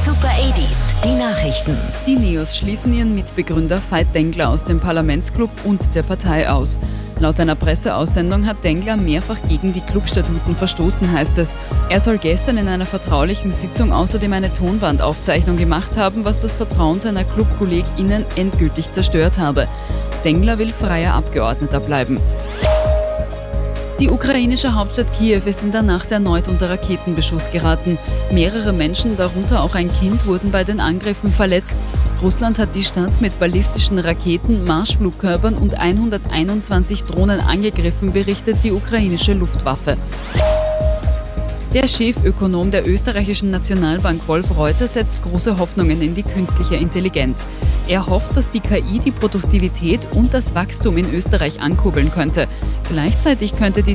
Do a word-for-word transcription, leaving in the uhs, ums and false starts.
Super achtziger, die Nachrichten. Die Neos schließen ihren Mitbegründer Veit Dengler aus dem Parlamentsclub und der Partei aus. Laut einer Presseaussendung hat Dengler mehrfach gegen die Clubstatuten verstoßen, heißt es. Er soll gestern in einer vertraulichen Sitzung außerdem eine Tonbandaufzeichnung gemacht haben, was das Vertrauen seiner ClubkollegInnen endgültig zerstört habe. Dengler will freier Abgeordneter bleiben. Die ukrainische Hauptstadt Kiew ist in der Nacht erneut unter Raketenbeschuss geraten. Mehrere Menschen, darunter auch ein Kind, wurden bei den Angriffen verletzt. Russland hat die Stadt mit ballistischen Raketen, Marschflugkörpern und hunderteinundzwanzig Drohnen angegriffen, berichtet die ukrainische Luftwaffe. Der Chefökonom der österreichischen Nationalbank Wolf Reuter setzt große Hoffnungen in die künstliche Intelligenz. Er hofft, dass die K I die Produktivität und das Wachstum in Österreich ankurbeln könnte. Gleichzeitig könnte die